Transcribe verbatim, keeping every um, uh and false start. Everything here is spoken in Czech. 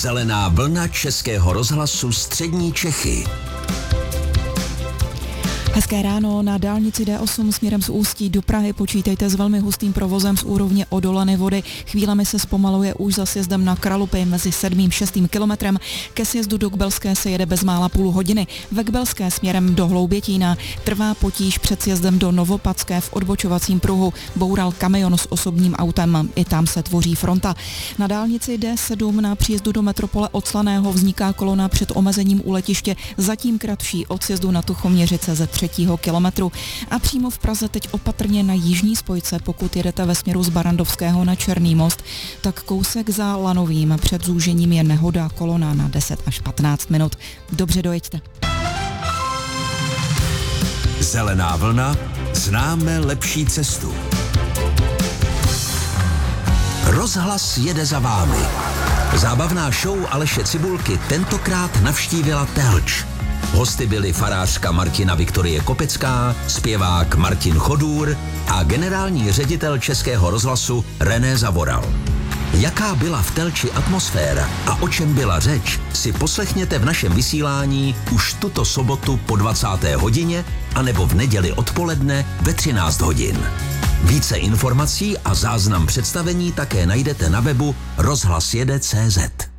Zelená vlna Českého rozhlasu Střední Čechy. Hezké ráno. Na dálnici D osm směrem z Ústí do Prahy počítejte s velmi hustým provozem z úrovně Odolany Vody. Chvílemi se zpomaluje už za sjezdem na Kralupy mezi sedmým a šestým kilometrem. Ke sjezdu do Kbelské se jede bezmála půl hodiny. Ve Kbelské směrem do Hloubětína trvá potíž před sjezdem do Novopadské v odbočovacím pruhu. Boural kamion s osobním autem. I tam se tvoří fronta. Na dálnici D sedm na příjezdu do metropole od Slaného vzniká kolona před omezením u letiště, zatím kratší od sjezdu na Tuchoměřice ze třetího kilometru. A přímo v Praze teď opatrně na jižní spojce, pokud jedete ve směru z Barandovského na Černý most, tak kousek za Lanovým před zúžením je nehoda, kolona na deset až patnáct minut. Dobře dojeďte. Zelená vlna, známe lepší cestu. Rozhlas jede za vámi. Zábavná show Aleše Cibulky tentokrát navštívila Telč. Hosty byli farářka Martina Viktorie Kopecká, zpěvák Martin Chodůr a generální ředitel Českého rozhlasu René Zavoral. Jaká byla v Telči atmosféra a o čem byla řeč, si poslechněte v našem vysílání už tuto sobotu po dvacáté hodině anebo v neděli odpoledne ve třináct hodin. Více informací a záznam představení také najdete na webu rozhlasjede tečka cé zet.